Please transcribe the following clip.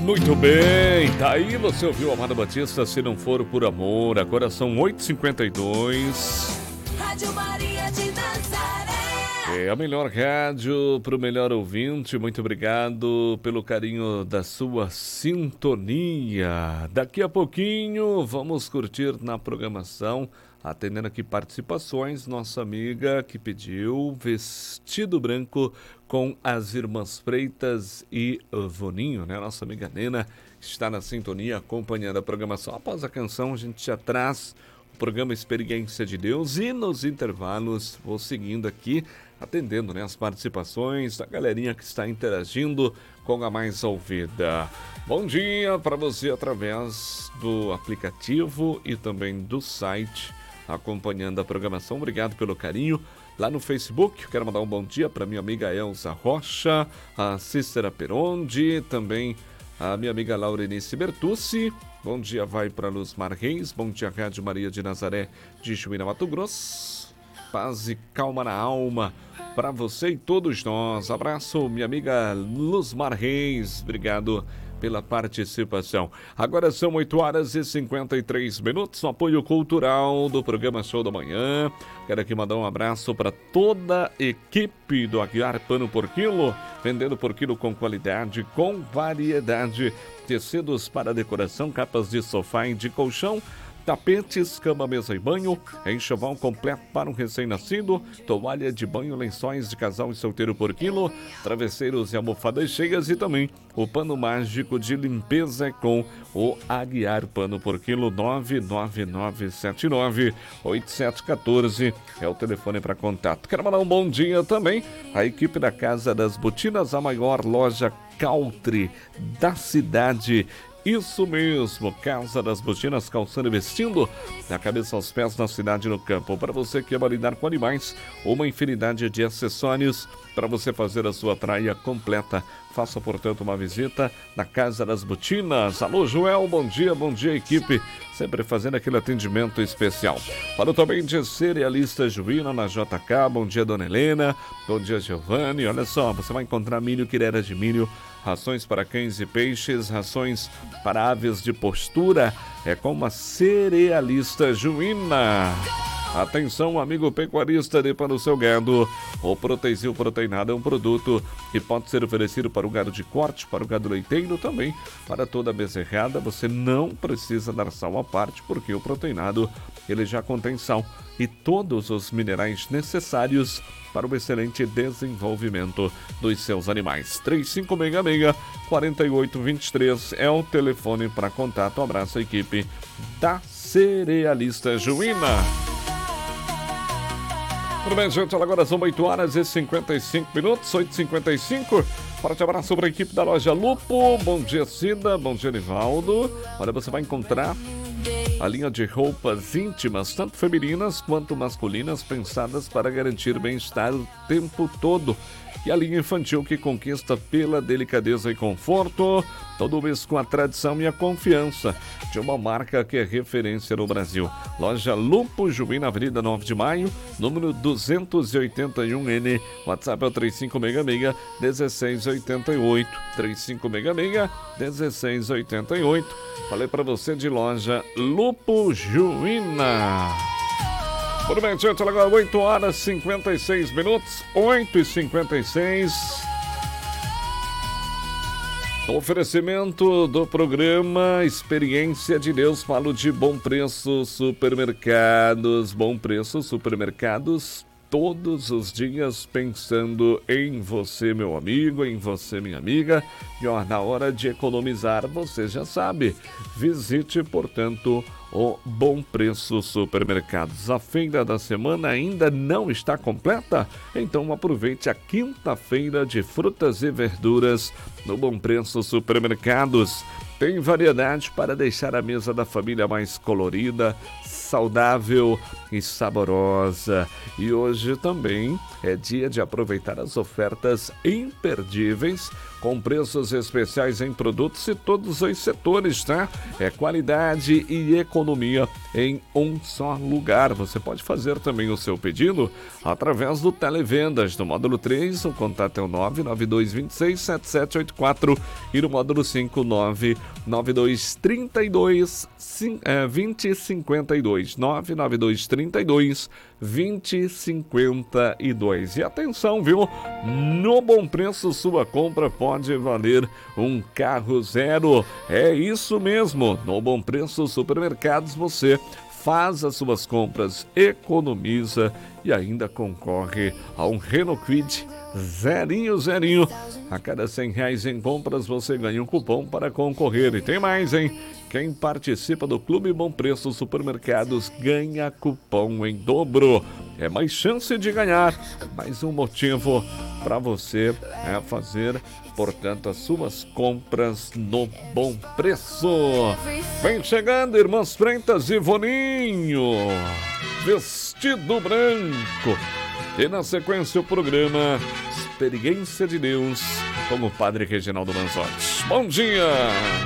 Muito bem, tá aí, você ouviu Amado Batista, Se Não For Por Amor, agora são 8h52. Rádio Maria de Nazaré. É a melhor rádio pro melhor ouvinte, muito obrigado pelo carinho da sua sintonia. Daqui a pouquinho vamos curtir na programação, atendendo aqui participações, nossa amiga que pediu vestido branco com as irmãs Freitas e Voninho, né? Nossa amiga Nena está na sintonia acompanhando a programação. Após a canção, a gente já traz o programa Experiência de Deus e nos intervalos vou seguindo aqui, atendendo, né, as participações da galerinha que está interagindo com a Mais Ouvida. Bom dia para você através do aplicativo e também do site, acompanhando a programação. Obrigado pelo carinho. Lá no Facebook, quero mandar um bom dia para minha amiga Elza Rocha, a Cícera Perondi, também a minha amiga Laurenice Bertucci. Bom dia vai para Luzmar Reis, bom dia Rádio Maria de Nazaré de Juína, Mato Grosso. Paz e calma na alma para você e todos nós. Abraço, minha amiga Luzmar Reis, obrigado pela participação. Agora são 8h53, no apoio cultural do programa Show da Manhã. Quero aqui mandar um abraço para toda a equipe do Aguiar Pano por Quilo, vendendo por quilo com qualidade, com variedade, tecidos para decoração, capas de sofá e de colchão, tapetes, cama, mesa e banho, enxoval completo para um recém-nascido, toalha de banho, lençóis de casal e solteiro por quilo, travesseiros e almofadas cheias e também o pano mágico de limpeza com o Aguiar Pano por Quilo. 99979-8714 é o telefone para contato. Quero mandar um bom dia também à equipe da Casa das Botinas, a maior loja country da cidade. Isso mesmo, Casa das Botinas, calçando e vestindo, da cabeça aos pés na cidade e no campo. Para você que ama lidar com animais, uma infinidade de acessórios para você fazer a sua praia completa. Faça, portanto, uma visita na Casa das Botinas. Alô, Joel, bom dia, equipe. Sempre fazendo aquele atendimento especial. Para também de Cerealista Juína, na JK, bom dia, Dona Helena. Bom dia, Giovanni. Olha só, você vai encontrar milho, quirera de milho, rações para cães e peixes, rações para aves de postura, é com uma Cerealista Juína. Atenção, amigo pecuarista, dê para o seu gado. O Protezil Proteinado é um produto que pode ser oferecido para o gado de corte, para o gado leiteiro, também para toda a bezerrada. Você não precisa dar sal à parte, porque o Proteinado ele já contém sal e todos os minerais necessários para o excelente desenvolvimento dos seus animais. 3566-4823 é o telefone para contato. Um abraço à equipe da Cerealista Juína. Tudo bem, gente? Agora são 8h55, 8h55. Forte abraço para a equipe da loja Lupo. Bom dia, Cida. Bom dia, Nivaldo. Olha, você vai encontrar a linha de roupas íntimas, tanto femininas quanto masculinas, pensadas para garantir bem-estar o tempo todo. E a linha infantil que conquista pela delicadeza e conforto, todo mês com a tradição e a confiança de uma marca que é referência no Brasil. Loja Lupo Juína, Avenida 9 de Maio, número 281N. WhatsApp é o 3566-1688. 3566-1688. Falei para você de loja Lupo Juína. Tudo bem, gente, agora 8h56, 8h56. Oferecimento do programa Experiência de Deus. Falo de Bom Preço Supermercados. Bom Preço Supermercados, todos os dias pensando em você, meu amigo, em você, minha amiga. E ó, na hora de economizar, você já sabe. Visite, portanto, o Bom Preço Supermercados. A feira da semana ainda não está completa? Então aproveite a quinta-feira de frutas e verduras no Bom Preço Supermercados. Tem variedade para deixar a mesa da família mais colorida, saudável e saborosa. E hoje também é dia de aproveitar as ofertas imperdíveis com preços especiais em produtos e todos os setores, tá? É qualidade e economia em um só lugar. Você pode fazer também o seu pedido através do Televendas, do módulo 3, o contato é o 992267784 e no módulo 5, 99232 2052, 99232 2052. E atenção, viu? No Bom Preço, sua compra pode valer um carro zero. É isso mesmo. No Bom Preço Supermercados, você faz as suas compras, economiza e ainda concorre a um Renault Kwid zerinho. A cada R$100 em compras, você ganha um cupom para concorrer. E tem mais, hein? Quem participa do Clube Bom Preço Supermercados ganha cupom em dobro. É mais chance de ganhar. Mais um motivo para você fazer, portanto, as suas compras no Bom Preço. Vem chegando, Irmãs Freitas e Voninho. Vestido branco. E na sequência o programa Experiência de Deus com o Padre Reginaldo Manzotti. Bom dia!